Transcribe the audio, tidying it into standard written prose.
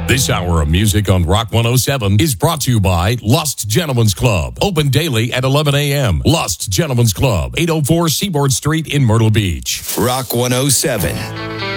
This hour of music on Rock 107 is brought to you by Lost Gentlemen's Club. Open daily at 11 a.m. Lost Gentlemen's Club, 804 Seaboard Street in Myrtle Beach. Rock 107.